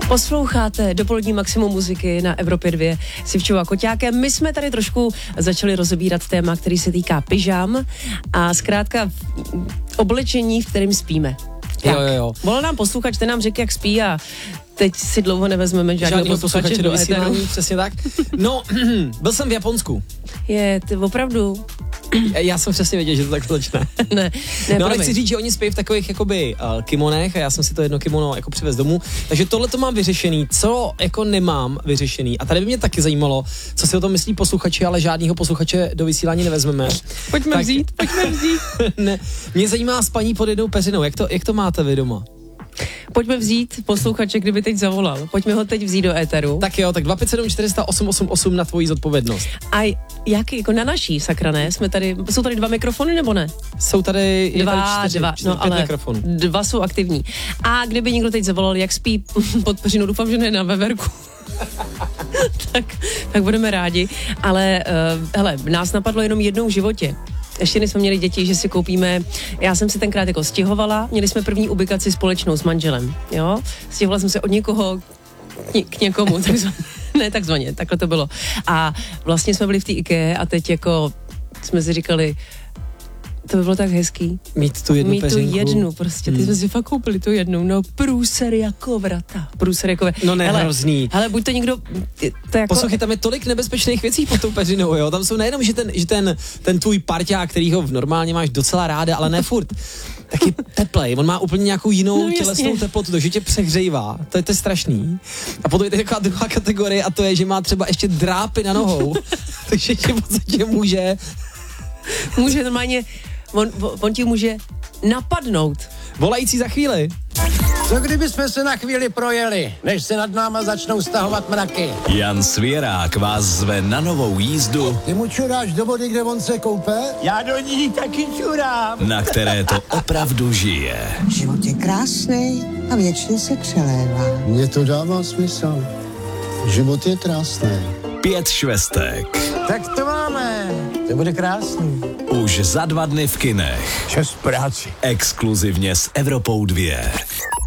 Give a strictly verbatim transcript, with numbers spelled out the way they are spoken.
Posloucháte dopolední maximum muziky na Evropě dva s Ivčou a Koťákem. My jsme tady trošku začali rozebírat téma, který se týká pyžam a zkrátka oblečení, v kterém spíme. Tak, jo, jo, jo. Volal nám posluchač, ten nám řekl, jak spí a teď si dlouho nevezmeme žádného posluchače do éteru. Přesně tak. No, byl jsem v Japonsku. Je, ty opravdu... Já jsem přesně věděl, že to tak začne. ne, ne, no ale chci říct, že oni spí v takových jakoby uh, kimonech a já jsem si to jedno kimono jako přivez domů, takže tohle to mám vyřešený, co jako nemám vyřešený. A tady by mě taky zajímalo, co si o tom myslí posluchači, ale žádného posluchače do vysílání nevezmeme. Pojďme tak... vzít, pojďme vzít. ne, mě zajímá spaní pod jednou peřinou, jak to, jak to máte vy doma? Pojďme vzít posluchače, kdyby teď zavolal. Pojďme ho teď vzít do éteru. Tak jo, tak dva pět sedm čtyři nula osm osm osm na tvoji zodpovědnost. A jak jako na naší, sakra, ne? Jsme tady, jsou tady dva mikrofony nebo ne? Jsou tady, dva, tady čtyři, dva, čtyři, no ale mikrofonů. Dva jsou aktivní. A kdyby někdo teď zavolal, jak spí pod peřinou, doufám, že ne na veverku. tak, tak budeme rádi. Ale uh, hele, nás napadlo jenom jednou v životě. Ještě než jsme měli děti, že si koupíme, já jsem si tenkrát jako stěhovala, měli jsme první ubikaci společnou s manželem, jo, stěhovala jsem se od někoho k, k někomu, takzvaně, ne takzvaně, takhle to bylo. A vlastně jsme byli v té IKEA a teď jako jsme si říkali, to by bylo tak hezký. Mít tu jednu Mít peřinku. tu jednu, prostě, ty hmm. jsme si fakt koupili tu jednu, no průser jako vrata, průser jako vrata. No ne, hele, hrozný. Ale buď to někdo, to jako... Poslouchej, tam je tolik nebezpečných věcí pod tou peřinou, jo, tam jsou nejenom, že ten, že ten, ten tvůj parťák, kterýho normálně máš docela ráda, ale ne furt, taky teplej, on má úplně nějakou jinou no, tělesnou teplotu, že tě přehřejvá, to je to je strašný. A potom je taková druhá kategorie a to je, že má třeba ještě drápy na nohou, takže tě v podstatě může... Může normálně... On, on ti může napadnout. Volající za chvíli. Co kdyby jsme se na chvíli projeli, než se nad náma začnou stahovat mraky? Jan Svěrák vás zve na novou jízdu. Ty mu čuráš do vody, kde on se koupe? Já do ní taky čurám. Na které to opravdu žije. Život je krásný a věčně se přelévá. Mně to dává smysl. Život je krásný. Pět švestek. Tak to máme. To bude krásný. Už za dva dny v kinech. Čas práci. Exkluzivně s Evropou dva.